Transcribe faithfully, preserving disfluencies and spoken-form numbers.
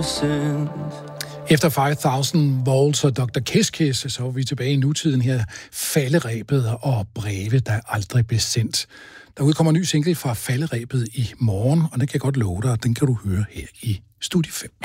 innocence. Efter five thousand Volts og doktor Kiss Kiss, så er vi tilbage i nutiden her. Falderebet og breve, der aldrig blev sendt. Der udkommer en ny single fra Falderebet i morgen, og den kan jeg godt love dig, og den kan du høre her i Studie fem.